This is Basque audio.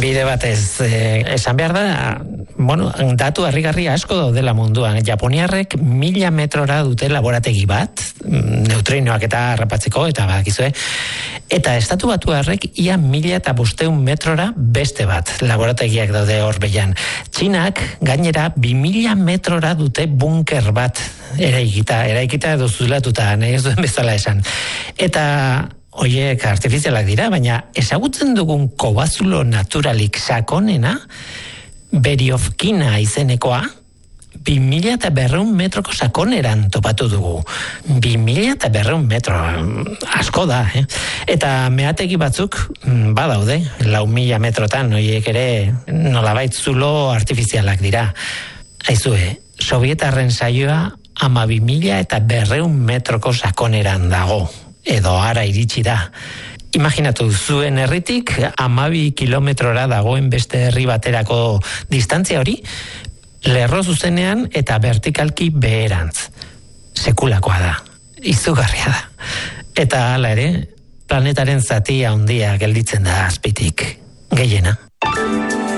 Bide batez, esan behar da, datu harrigarri asko daudela munduan. Japoniarrek 1000 metrora dute laborategi bat, neutrinoak eta harrapatzeko, eta badakizue, eta Estatu Batuarrek ia 1500 metrora beste bat laborategiak daude hor behian. Txinak gainera 2000 metrora dute bunker bat eraikita edo zulatuta, nahi ez duen bezala esan. Eta hoiek artifizialak dira, baina ezagutzen dugun kobazulo naturalik sakonena, Beriovkina izenekoa, 2200 metroko sakoneran topatu dugu. 2200 metro, asko da, Eta meategi batzuk, badaude, 4000 metrotan, hoiek ere nolabait zulo artifizialak dira. Aizue, Sovietarren saioa 12200 metroko sakoneran dago, edo ara iritsi da. Imaginatu, zuen herritik 12 kilometrora dagoen beste herri baterako distantzia hori, lerro zuzenean eta vertikalki beherantz. Sekulakoa da, izugarria da. Eta hala ere, planetaren zati handia gelditzen da azpitik, gehiena.